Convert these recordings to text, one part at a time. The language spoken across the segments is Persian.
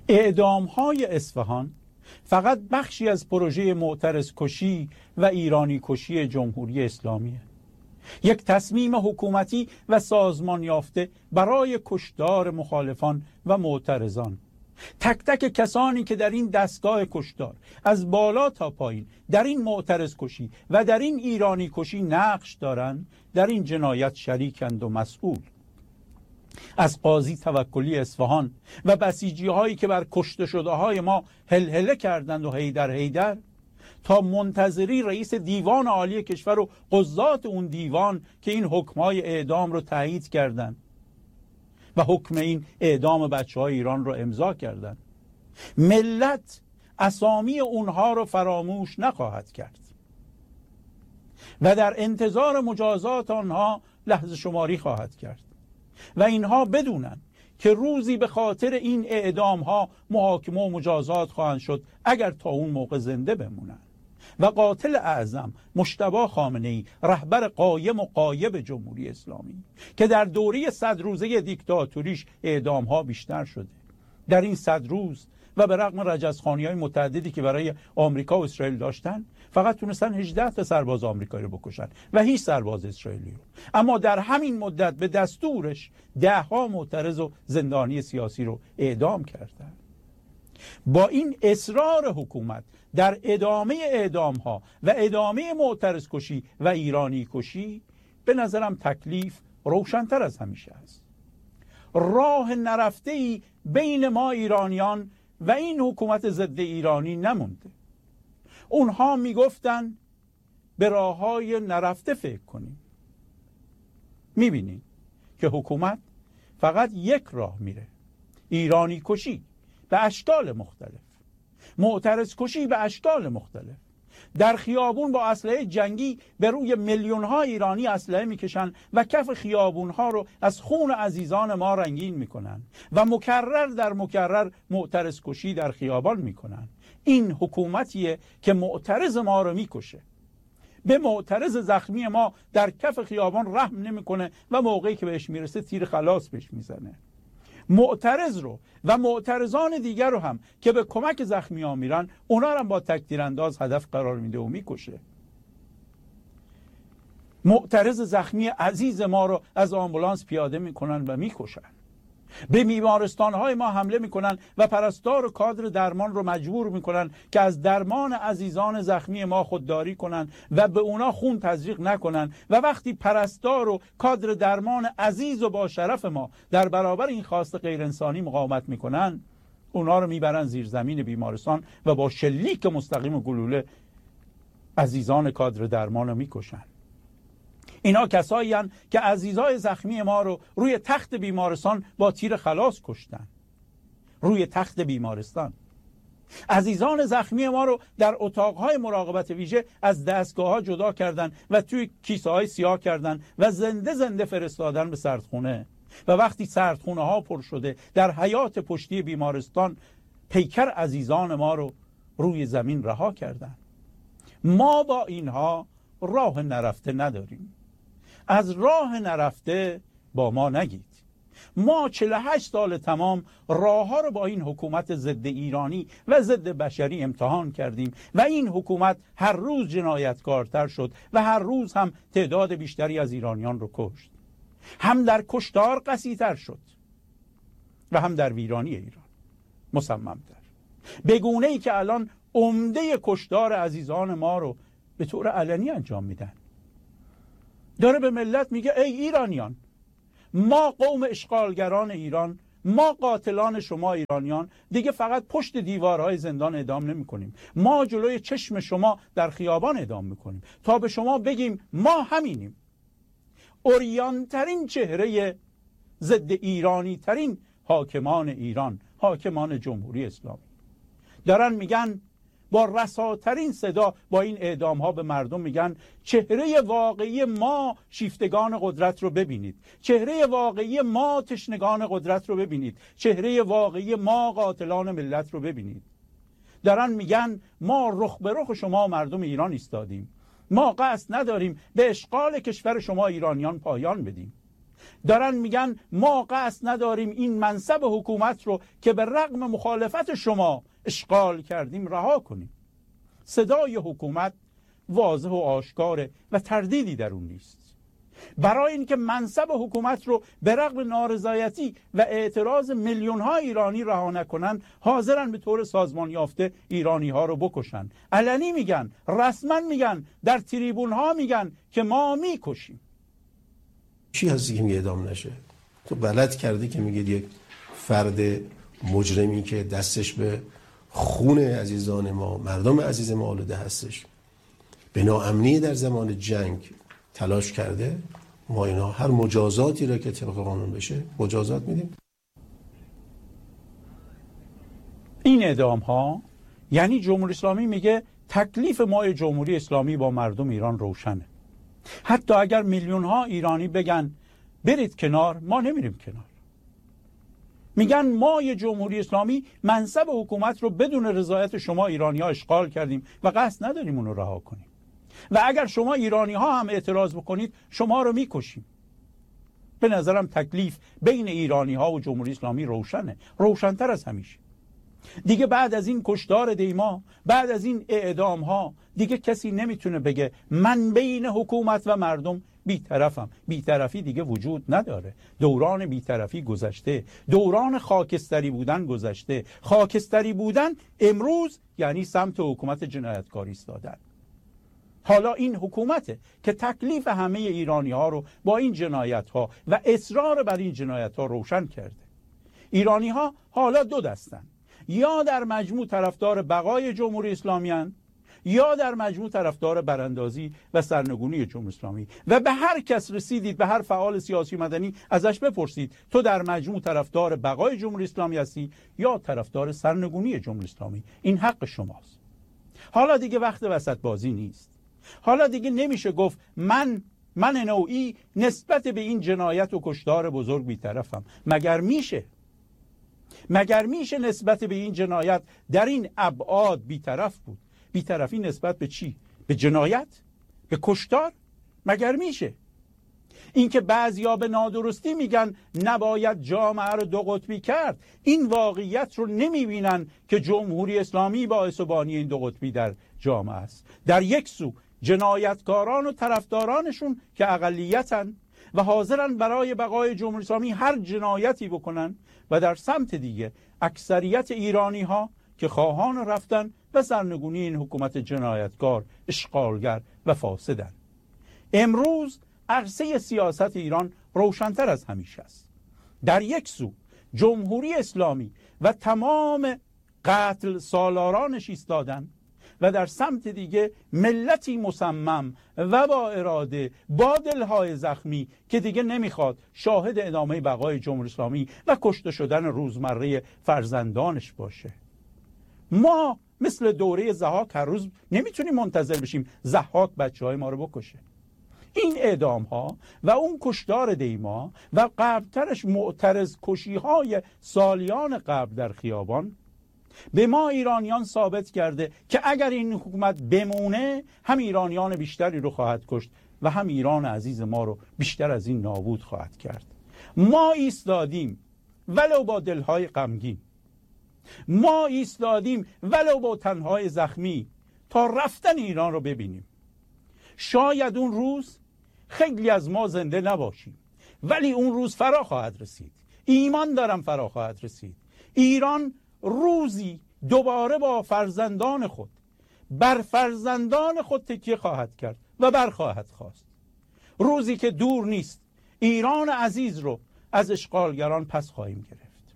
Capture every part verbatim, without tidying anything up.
اعدام‌های اصفهان فقط بخشی از پروژه معترض کشی و ایرانی کشی جمهوری اسلامیه. یک تصمیم حکومتی و سازمان یافته برای کشتار مخالفان و معترضان. تک تک کسانی که در این دستگاه کشتار از بالا تا پایین در این معترض کشی و در این ایرانی کشی نقش دارند در این جنایت شریکند و مسئول. از قاضی توکلی اصفهان و بسیجی هایی که بر کشته شده های ما هلهله کردند و هیدر هیدر تا منتظری رئیس دیوان عالی کشور و قضات اون دیوان که این حکمای اعدام رو تایید کردند و حکم این اعدام بچه های ایران رو امضا کردند. ملت اسامی اونها رو فراموش نخواهد کرد و در انتظار مجازات آنها لحظه شماری خواهد کرد و اینها بدونن که روزی به خاطر این اعدام ها محاکمه و مجازات خواهند شد اگر تا اون موقع زنده بمونن. و قاتل اعظم مجتبی خامنه‌ای، رهبر قایم و غایب جمهوری اسلامی که در دوره صد روزه دیکتاتوریش اعدام ها بیشتر شده، در این صد روز و به رغم رجزخوانی‌های متعددی که برای آمریکا و اسرائیل داشتن فقط تونستن هجده تا سرباز آمریکایی رو بکشن و هیچ سرباز اسرائیلی رو. اما در همین مدت به دستورش ده ها معترض و زندانی سیاسی رو اعدام کردن. با این اصرار حکومت در ادامه اعدام ها و ادامه معترض کشی و ایرانی کشی به نظرم تکلیف روشن‌تر از همیشه است. راه نرفته‌ای بین ما ایرانیان و این حکومت ضد ایرانی نمونده. اونها میگفتن به راه‌های نرفته فکر کنیم. میبینین که حکومت فقط یک راه میره، ایرانی کشی به اشکال مختلف، معترض کشی به اشکال مختلف. در خیابون با اسلحه جنگی به روی میلیون ها ایرانی اسلحه میکشن و کف خیابون ها رو از خون عزیزان ما رنگین میکنن و مکرر در مکرر معترض کشی در خیابان میکنن. این حکومتیه که معترض ما رو میکشه، به معترض زخمی ما در کف خیابان رحم نمیکنه و موقعی که بهش میرسه تیر خلاص بهش میزنه. معترض رو و معترضان دیگر رو هم که به کمک زخمی ها میرن اونا رو هم با تکتیرانداز هدف قرار میده و میکشه. معترض زخمی عزیز ما رو از آمبولانس پیاده میکنن و میکشن. به بیمارستان های ما حمله میکنن و پرستار و کادر درمان رو مجبور میکنن که از درمان عزیزان زخمی ما خودداری کنن و به اونا خون تزریق نکنن و وقتی پرستار و کادر درمان عزیز و با شرف ما در برابر این خواست غیر انسانی مقاومت میکنن، اونا رو میبرن زیر زمین بیمارستان و با شلیک مستقیم و گلوله عزیزان کادر درمان رو میکشن. اینا کسایی هستند که عزیزای زخمی ما رو روی تخت بیمارستان با تیر خلاص کشتن. روی تخت بیمارستان عزیزان زخمی ما رو در اتاقهای مراقبت ویژه از دستگاه ها جدا کردن و توی کیسه های سیاه کردن و زنده زنده فرستادن به سردخونه و وقتی سردخونه ها پر شده در حیات پشتی بیمارستان پیکر عزیزان ما رو روی زمین رها کردن. ما با اینها راه نرفته نداریم. از راه نرفته با ما نگید. ما چهل و هشت سال تمام راه ها رو با این حکومت ضد ایرانی و ضد بشری امتحان کردیم و این حکومت هر روز جنایتکارتر شد و هر روز هم تعداد بیشتری از ایرانیان رو کشت. هم در کشتار قسی‌تر شد و هم در ویرانی ایران مصمم‌تر، به گونه‌ای که الان عمده کشتار عزیزان ما رو به طور علنی انجام میدن. داره به ملت میگه ای ایرانیان، ما قوم اشغالگران ایران، ما قاتلان شما ایرانیان دیگه فقط پشت دیوارهای زندان اعدام نمی کنیم، ما جلوی چشم شما در خیابان اعدام میکنیم تا به شما بگیم ما همینیم. اوریانترین چهره ضد ایرانی ترین حاکمان ایران، حاکمان جمهوری اسلامی دارن میگن با رساترین صدا با این اعدام ها به مردم میگن چهره واقعی ما شیفتگان قدرت رو ببینید، چهره واقعی ما تشنگان قدرت رو ببینید، چهره واقعی ما قاتلان ملت رو ببینید. دارن میگن ما رخ به رخ شما مردم ایران ایستادیم، ما قصد نداریم به اشغال کشور شما ایرانیان پایان بدیم. دارن میگن ما قصد نداریم این منصب حکومت رو که به رغم مخالفت شما اشغال کردیم رها کنیم. صدای حکومت واضح و آشکاره و تردیدی در اون نیست. برای اینکه منصب حکومت رو به رغم نارضایتی و اعتراض میلیون ها ایرانی رها نکنن، حاضرن به طور سازمان یافته ایرانی ها رو بکشن. علنی میگن، رسما میگن، در تریبون ها میگن که ما میکشیم. چی هستی که میگه اعدام نشه؟ تو بلد کردی که میگه یک فرد مجرمی که دستش به خون عزیزان ما، مردم عزیز ما آلوده هستش، به ناامنی در زمان جنگ تلاش کرده، ما اینا هر مجازاتی را که طبق قانون بشه مجازات میدیم. این اعدام ها یعنی جمهوری اسلامی میگه تکلیف ما جمهوری اسلامی با مردم ایران روشنه. حتی اگر میلیون ها ایرانی بگن برید کنار، ما نمیریم کنار. میگن ما جمهوری اسلامی منصب حکومت رو بدون رضایت شما ایرانی ها اشغال کردیم و قصد نداریم اون رو رها کنیم و اگر شما ایرانی ها هم اعتراض بکنید شما رو میکشیم. به نظرم تکلیف بین ایرانی ها و جمهوری اسلامی روشنه، روشن‌تر از همیشه. دیگه بعد از این کشتار دیما، بعد از این اعدام ها، دیگه کسی نمیتونه بگه من بین حکومت و مردم بی‌طرفم. بی‌طرفی دیگه وجود نداره. دوران بی‌طرفی گذشته، دوران خاکستری بودن گذشته. خاکستری بودن امروز یعنی سمت حکومت جنایتکاری ایستادن. حالا این حکومته که تکلیف همه ایرانی ها رو با این جنایت ها و اصرار بر این جنایت ها روشن کرده. ایرانی ها حالا دو دستن، یا در مجموع طرفدار بقای جمهوری اسلامی هستند یا در مجموع طرفدار براندازی و سرنگونی جمهوری اسلامی. و به هر کس رسیدید، به هر فعال سیاسی مدنی ازش بپرسید تو در مجموع طرفدار بقای جمهوری اسلامی هستی یا طرفدار سرنگونی جمهوری اسلامی. این حق شماست. حالا دیگه وقت وسط بازی نیست. حالا دیگه نمیشه گفت من من نوعی نسبت به این جنایت و کشتار بزرگ بی‌طرفم. مگر میشه؟ مگر میشه نسبت به این جنایت در این ابعاد بی‌طرف بود؟ بی‌طرفی نسبت به چی؟ به جنایت؟ به کشتار؟ مگر میشه؟ اینکه بعضیا به نادرستی میگن نباید جامعه رو دو قطبی کرد، این واقعیت رو نمیبینن که جمهوری اسلامی باعث و بانی این دو قطبی در جامعه است. در یک سو جنایتکاران و طرفدارانشون که اقلیتن و حاضرن برای بقای جمهوری اسلامی هر جنایتی بکنن، و در سمت دیگه اکثریت ایرانی ها که خواهان رفتن و سرنگونی این حکومت جنایتکار، اشغالگر و فاسدن. امروز عرصه سیاست ایران روشن‌تر از همیشه است. در یک سو جمهوری اسلامی و تمام قتل سالارانش ایستادن و در سمت دیگه ملتی مصمم و با اراده، با دلهای زخمی که دیگه نمیخواد شاهد ادامه بقای جمهوری اسلامی و کشته شدن روزمره فرزندانش باشه. ما مثل دوره ضحاک هر روز نمیتونیم منتظر بشیم ضحاک بچهای ما رو بکشه. این اعدام ها و اون کشتار دیما و قبلترش معترض کشی های سالیان قبل در خیابان به ما ایرانیان ثابت کرده که اگر این حکومت بمونه هم ایرانیان بیشتری رو خواهد کشت و هم ایران عزیز ما رو بیشتر از این نابود خواهد کرد. ما ایستادیم ولو با دلهای غمگین، ما ایستادیم ولو با تنهای زخمی تا رفتن ایران رو ببینیم. شاید اون روز خیلی از ما زنده نباشیم، ولی اون روز فرا خواهد رسید. ایمان دارم فرا خواهد رسید. ایران روزی دوباره با فرزندان خود بر فرزندان خود تکیه خواهد کرد و برخواهد خواست. روزی که دور نیست ایران عزیز رو از اشغالگران پس خواهیم گرفت.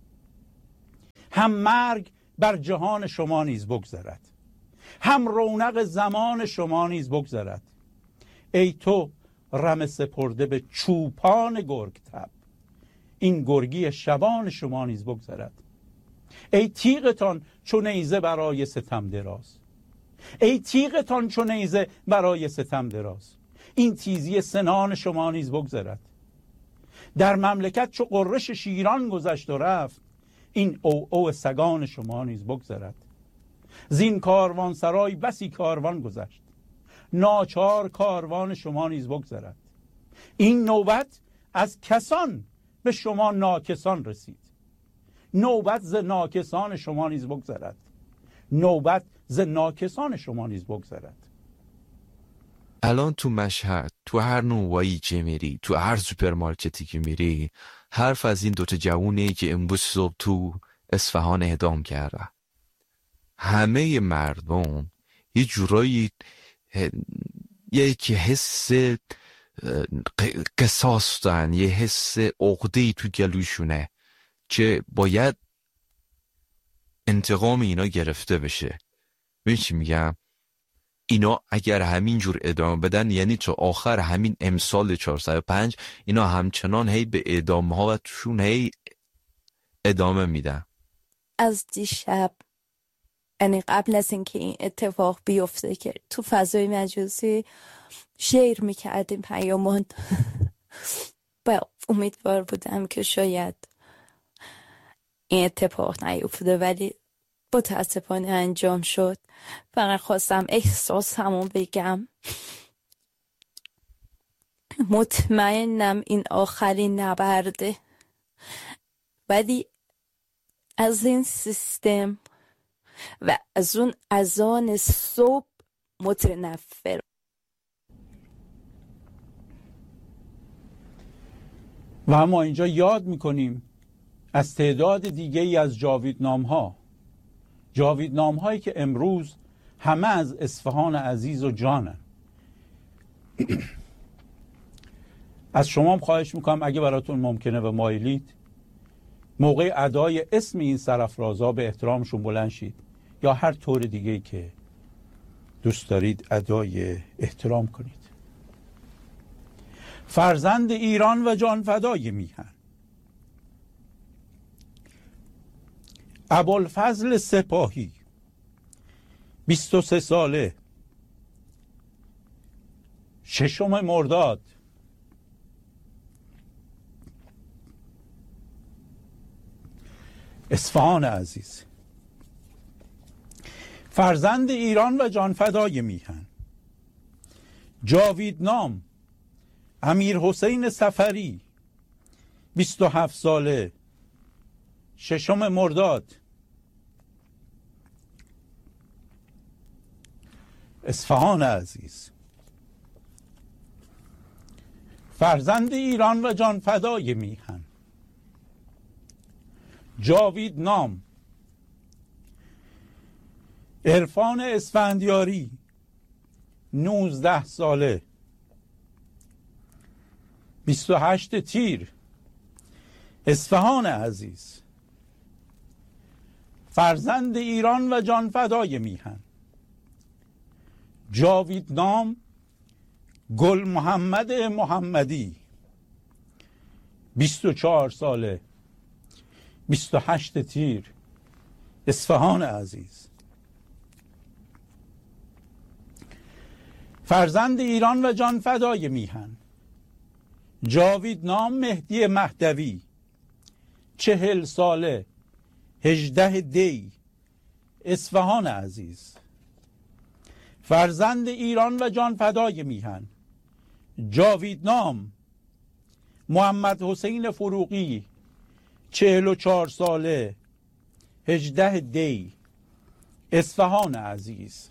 هم مرگ بر جهان شما نیز بگذرد، هم رونق زمان شما نیز بگذرد. ای تو رم سپرده به چوپان گرگ تب، این گرگی شبان شما نیز بگذرد. ای تیغتان چو نیزه برای ستم دراز، ای تیغتان چو نیزه برای ستم دراز، این تیزی سنان شما نیز بگذرد. در مملکت چو قرش شیران گذشت و رفت، این او او سگان شما نیز بگذرد. زین کاروان سرای بسی کاروان گذشت، ناچار کاروان شما نیز بگذرد. این نوبت از کسان به شما ناکسان رسید. نوبت ز ناکسان شما نیز بگذرد. نوبت ز ناکسان شما نیز بگذرد. الان تو مشهد، تو هر نوایی که میری، تو هر سوپرمارکتی که میری، حرف از این دوتا جوونی که امروز صبح تو اصفهان اعدام کرده. همه مردم یه جورایی یک حس قصاص دارن، یه حس عقده‌ای تو گلوشونه که باید انتقام اینا گرفته بشه. ببین چی میگم؟ اینا اگر همین جور ادامه بدن، یعنی تا آخر همین امسال چهارصد و پنج اینا همچنان هی به اعدام ها و توشون هی ادامه میدن. از دیشب، یعنی قبل از اینکه این اتفاق بیفته، که تو فضای مجازی شیر میکردیم پیامان و امیدوار بودم که شاید این اتفاق نیفته، ولی متاسفانه انجام شد. فقط خواستم احساسمو بگم. مطمئنم این آخرین نبرده، ولی از این سیستم و از اون اذان صبح متنفر. و ما اینجا یاد میکنیم از تعداد دیگه ای از جاویدنام ها جاویدنام هایی که امروز همه از اصفهان عزیز و جانن. از شما هم خواهش میکنم اگه براتون ممکنه و مایلید، موقع ادای اسم این سرافرازها به احترامشون بلند شید، یا هر طور دیگه‌ای که دوست دارید ادای احترام کنید. فرزند ایران و جان فدای میهن، ابوالفضل سپاهی، بیست و سه ساله، ششم مرداد اصفهان عزیز. فرزند ایران و جان فدای میهن، جاویدنام امیر حسین سفری، بیست و هفت ساله، ششم مرداد اصفهان عزیز. فرزند ایران و جان فدای میهن، جاویدنام عرفان اسفندیاری، نوزده ساله، بیست و هشت تیر اصفهان عزیز. فرزند ایران و جان فدای میهن، جاویدنام گل محمد محمدی، بیست و چهار ساله، بیست و هشت تیر اصفهان عزیز. فرزند ایران و جان فدای میهن، جاویدنام مهدی مهدوی، چهل ساله، هجده دی اصفهان عزیز. فرزند ایران و جان فدای میهن، جاویدنام محمد حسین فروغی، چهل و چهار ساله، هجده دی اصفهان عزیز.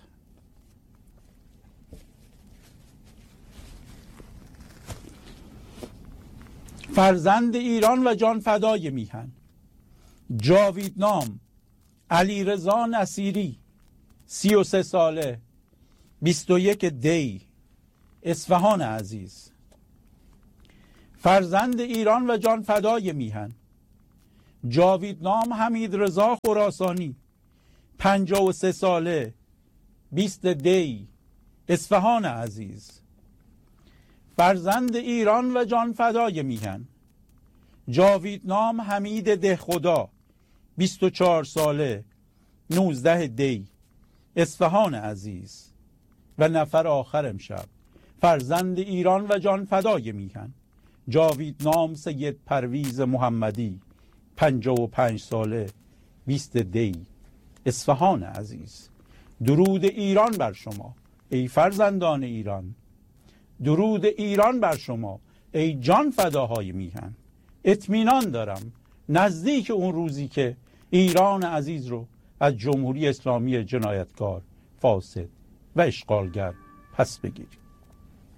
فرزند ایران و جان فدای میهن، جاویدنام علیرضا نصیری، سی و سه ساله، بیست و یک دی اصفهان عزیز. فرزند ایران و جان فدای میهن، جاویدنام حمید رضا خراسانی، پنجاه و سه ساله، بیست دی اصفهان عزیز. فرزند ایران و جان فدای میهن، جاویدنام حمید دهخدا، بیست و چهار ساله، نوزده دی اصفهان عزیز. و نفر آخر امشب، فرزند ایران و جان فدای میهن، جاویدنام سید پرویز محمدی، پنجاه و پنج ساله، بیست دی اصفهان عزیز. درود ایران بر شما ای فرزندان ایران، درود ایران بر شما ای جان فداهای میهن، اطمینان دارم نزدیک اون روزی که ایران عزیز رو از جمهوری اسلامی جنایتکار، فاسد و اشغالگر پس بگیریم.